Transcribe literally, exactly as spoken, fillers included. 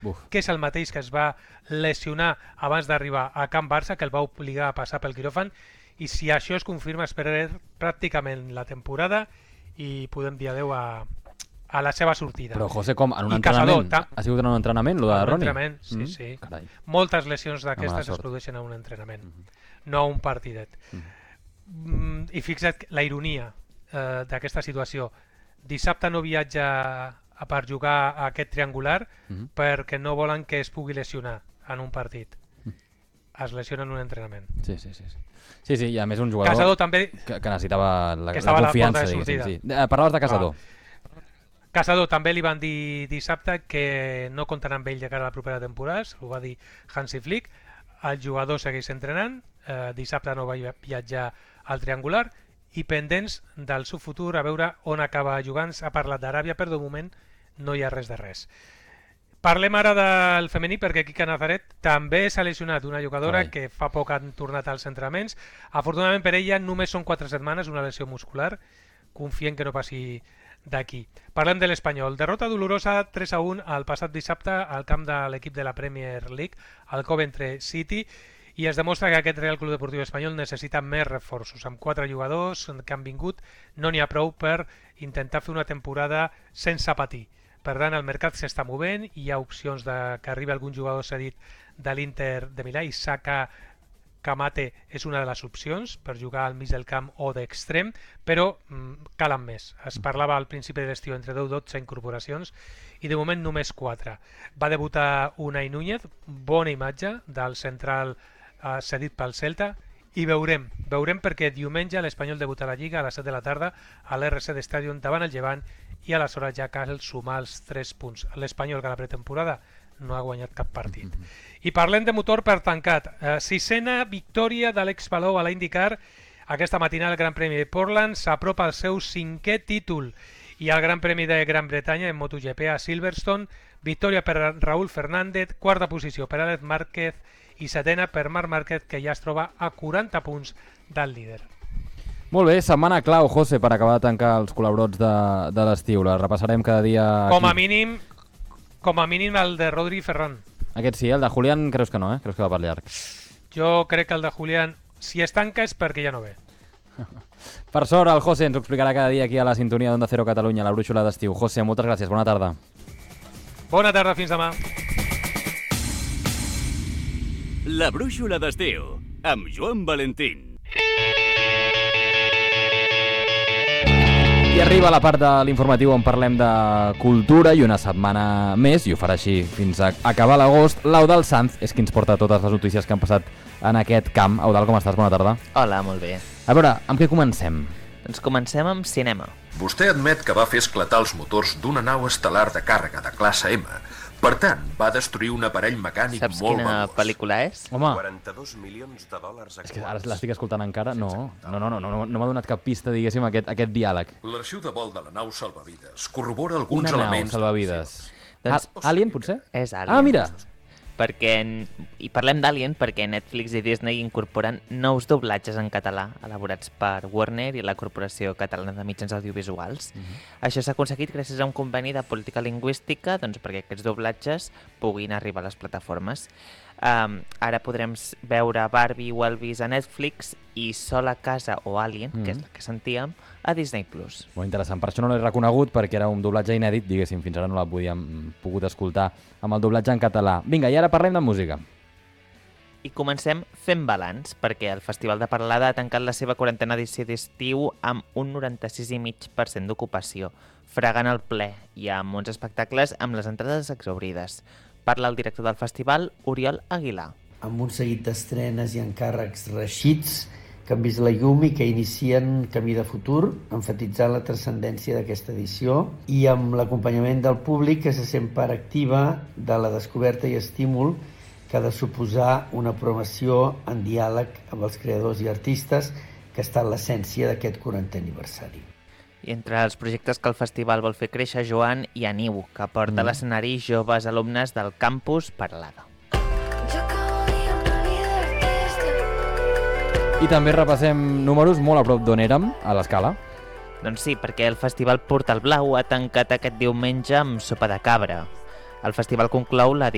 Uf. que és el mateix que es va lesionar abans d'arribar a Can Barça, que el va obligar a passar pel quiròfan, i si això es confirma es perd pràcticament la temporada i podem dir adeu a, a la seva sortida. Però, José, com? En un I entrenament? Caçador, Ha sigut en un entrenament, lo de en un Ronnie? entrenament, sí, Mm, sí. Carai. Moltes lesions Mala d'aquestes es sort. produeixen en un entrenament, Mhm. no a un partidet. Mhm. Mm, I fixa't que la ironia eh, d'aquesta situació. Dissabte no viatja a- per jugar a aquest triangular Mhm. perquè no volen que es pugui lesionar en un partit. Es lesiona en un entrenament. Sí, sí, sí. Sí, sí, i a més un jugador Caçador també, que, que necessitava la, que la estava a la confiança, porta de diguéssim. sortida. Sí. Eh, Parlaves de Caçador. Caçador també li van dir dissabte que no comptaran amb ell de cara a la propera temporada, ho va dir Hansi Flick. El jugador segueix entrenant, eh, dissabte no va viatjar al triangular i pendents del seu futur a veure on acaba jugant. S'ha parlat d'Aràbia, però de moment no hi ha res de res. Parlem ara del femení perquè Kika Nazaret també s'ha lesionat, una jugadora Carai. que fa poc han tornat als entrenaments. Afortunadament per ella només són quatre setmanes, una lesió muscular. Confiem que no passi d'aquí. Parlem de l'Espanyol. Derrota dolorosa tres a un el passat dissabte al camp de l'equip de la Premier League, el Coventry City, i es demostra que aquest Real Club Deportiu Espanyol necessita més reforços. Amb quatre jugadors que han vingut no n'hi ha prou per intentar fer una temporada sense patir. Per tant, el mercat s'està movent, hi ha opcions de que arribi algun jugador cedit de l'Inter de Milà. Isaka Kamate és una de les opcions per jugar al mig del camp o d'extrem, però mm, calen més. Es parlava al principi de l'estiu entre deu i dotze incorporacions i de moment només quatre. Va debutar Unai Núñez, bona imatge del central eh, cedit pel Celta, i veurem, veurem perquè diumenge l'Espanyol debuta a la Lliga a les set de la tarda a l'R C D Stadium davant el Llevant i aleshores ja cal sumar els tres punts. L'Espanyol que a la pretemporada no ha guanyat cap partit. Mm -hmm. I parlem de motor per tancat. Eh, sisena victòria de l'ex-Palou a la IndyCar. Aquesta matinada el Gran Premi de Portland s'apropa al seu cinquè títol i el Gran Premi de Gran Bretanya en MotoGP a Silverstone. Victòria per Raúl Fernández, quarta posició per Alex Márquez i setena per Marc Márquez, que ja es troba a quaranta punts del líder. Molt bé, setmana clau, José, per acabar de tancar els col·laborats de, de l'estiu. La repassarem cada dia aquí. Com a mínim, com a mínim el de Rodri i Ferran. Aquest sí, el de Julián creus que no, eh? Creus que va per llarg. Jo crec que el de Julián, si es tanca és perquè ja no ve. Per sort, el José ens ho explicarà cada dia aquí a la sintonia d'Onda Cero Catalunya, la brúixola d'estiu. José, moltes gràcies, bona tarda. Bona tarda, fins demà. La brúixola d'estiu, amb Joan Valentín. I arriba la part de l'informatiu on parlem de cultura i una setmana més, i ho farà així fins a acabar l'agost. L'Eudald Sanz és qui ens porta totes les notícies que han passat en aquest camp. Eudald, com estàs? Bona tarda. Hola, molt bé. A veure, amb què comencem? Doncs comencem amb cinema. Vostè admet que va fer esclatar els motors d'una nau estel·lar de càrrega de classe M. Per tant, va destruir un aparell mecànic Saps molt quina valuós. pel·lícula és? Home, quaranta-dos milions de dòlars és que ara l'estic escoltant encara. No, no, no, no, no, no m'ha donat cap pista, diguéssim, aquest, aquest diàleg. L'arxiu de vol de la nau salvavides corrobora alguns Una nau elements... salvavides. Doncs- Ah, Alien, potser? És Alien. Ah, mira! Perquè, i parlem d'Alien perquè Netflix i Disney incorporen nous doblatges en català elaborats per Warner i la Corporació Catalana de Mitjans Audiovisuals. Uh-huh. Això s'ha aconseguit gràcies a un conveni de política lingüística, doncs, perquè aquests doblatges puguin arribar a les plataformes. Um, ara podrem s- veure Barbie o Elvis a Netflix i Sol a casa o Alien, Mhm. que és la que sentíem, a Disney Plus. Molt interessant. Per això no l'he reconegut, perquè era un doblatge inèdit, diguéssim, fins ara no l'havíem pogut escoltar amb el doblatge en català. Vinga, i ara parlem de música. I comencem fent balanç, perquè el Festival de Parlada ha tancat la seva quarantena edició d'estiu amb un noranta-sis coma cinc per cent d'ocupació, fregant el ple, i amb uns espectacles amb les entrades exaurides. Parla el director del festival, Oriol Aguilar. Amb un seguit d'estrenes i encàrrecs reixits que han vist la llum i que inicien camí de futur, enfatitzant la transcendència d'aquesta edició i amb l'acompanyament del públic que se sent part activa de la descoberta i estímul que ha de suposar una promoció en diàleg amb els creadors i artistes que està en l'essència d'aquest quarantè aniversari. I entre els projectes que el festival vol fer créixer, Joan, hi ha Niu, que porta mm. a l'escenari joves alumnes del campus Parlada. I també repassem números molt a prop d'on érem, a l'escala. Doncs sí, perquè el festival Portal Blau ha tancat aquest diumenge amb sopa de cabra. El festival conclou la